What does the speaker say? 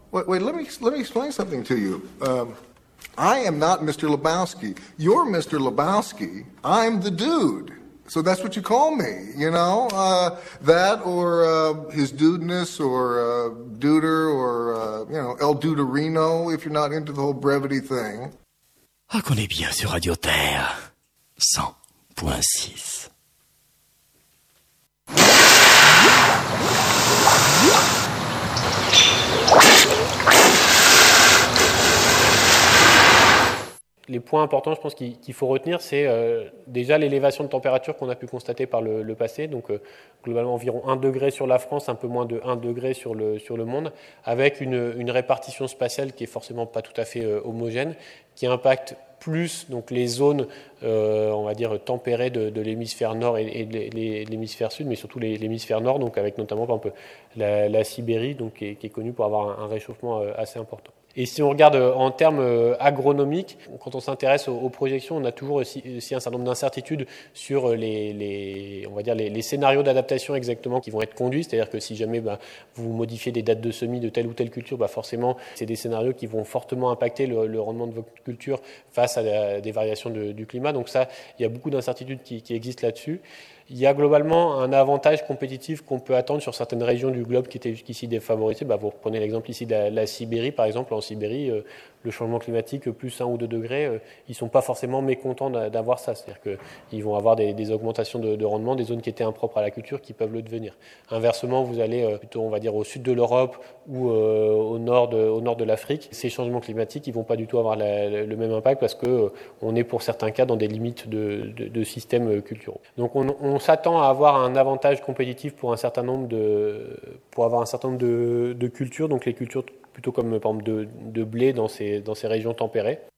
Wait, let me explain something to you. I am not Mr. Lebowski. You're Mr. Lebowski. I'm the dude. So that's what you call me, you know? That or his dudeness or duder or, El Duderino if you're not into the whole brevity thing. Ah, qu'on est bien sur Radio Terre. 100.6. Les points importants, je pense, qu'il faut retenir, c'est déjà l'élévation de température qu'on a pu constater par le passé. Donc, globalement, environ 1 degré sur la France, un peu moins de 1 degré sur le monde, avec une répartition spatiale qui est forcément pas tout à fait homogène, qui impacte plus donc les zones, on va dire, tempérées de l'hémisphère nord et de l'hémisphère sud, mais surtout l'hémisphère nord, donc avec notamment, par exemple, la Sibérie, donc, qui est connue pour avoir un réchauffement assez important. Et si on regarde en termes agronomiques, quand on s'intéresse aux projections, on a toujours aussi un certain nombre d'incertitudes sur on va dire les scénarios d'adaptation exactement qui vont être conduits. C'est-à-dire que si jamais vous modifiez des dates de semis de telle ou telle culture, forcément, c'est des scénarios qui vont fortement impacter le rendement de votre culture face à des variations du climat. Donc ça, il y a beaucoup d'incertitudes qui existent là-dessus. Il y a globalement un avantage compétitif qu'on peut attendre sur certaines régions du globe qui étaient jusqu'ici défavorisées. Vous reprenez l'exemple ici de la Sibérie, par exemple. En Sibérie, le changement climatique, plus 1 ou 2 degrés, ils ne sont pas forcément mécontents d'avoir ça. C'est-à-dire qu'ils vont avoir des augmentations de rendement, des zones qui étaient impropres à la culture qui peuvent le devenir. Inversement, vous allez plutôt, on va dire, au sud de l'Europe ou au nord de l'Afrique. Ces changements climatiques, ils ne vont pas du tout avoir le même impact parce qu'on est pour certains cas dans des limites de systèmes culturels. Donc on s'attend à avoir un avantage compétitif pour avoir un certain nombre de cultures, donc les cultures plutôt comme par exemple de blé dans ces régions tempérées.